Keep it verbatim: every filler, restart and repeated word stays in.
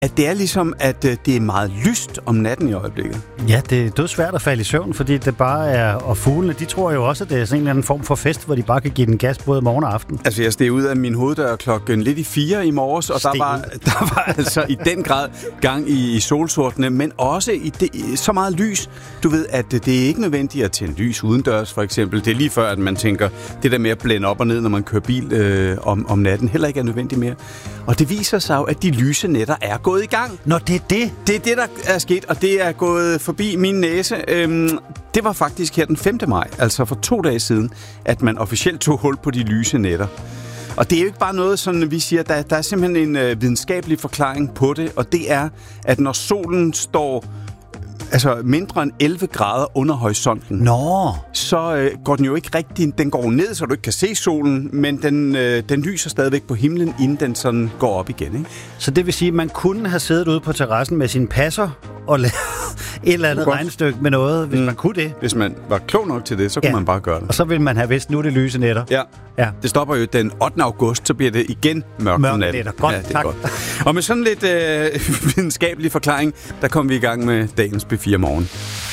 at det er ligesom, at øh, det er meget lyst om natten i øjeblikket. Ja, det er dødsvært at falde i søvn, fordi det bare er... Og fuglene, de tror jo også, at det er sådan en eller anden form for fest, hvor de bare kan give den gas både morgen og aften. Altså, jeg steg ud af min hoveddør klokken lidt i fire i morges, og der var, der var altså i den grad gang i, i solsortene, men også i, det, i så meget lys. Du ved, at det er ikke nødvendigt at tænde lys udendørs, for eksempel. Det er lige før, at man tænker, det der med at blænde op og ned, når man kører bil øh, om, om natten, heller ikke er nødvendigt mere. Og det viser sig jo, at de lyse nætter er gået i gang. Nå, det er det? Det er det, der er sket, og det er gået forbi min næse. Øhm, det var faktisk her den femte maj, altså for to dage siden, at man officielt tog hul på de lyse nætter. Og det er jo ikke bare noget, sådan vi siger, der, der er simpelthen en øh, videnskabelig forklaring på det, og det er, at når solen står altså mindre end elleve grader under horisonten, Nå. så øh, går den jo ikke rigtig, den går ned, så du ikke kan se solen, men den, øh, den lyser stadigvæk på himlen, inden den sådan går op igen, ikke? Så det vil sige, at man kunne have siddet ude på terrassen med sin passer og lavet et eller andet regnestykke med noget, hvis mm. man kunne det. Hvis man var klog nok til det, så kunne ja. man bare gøre det. Og så vil man have vidst, nu er det lyse nætter. Ja. ja. Det stopper jo den ottende august, så bliver det igen mørkt om natten. Nætter. Godt, ja, det er tak. Godt. Og med sådan lidt øh, videnskabelig forklaring, der kommer vi i gang med dagens B fire Morgen.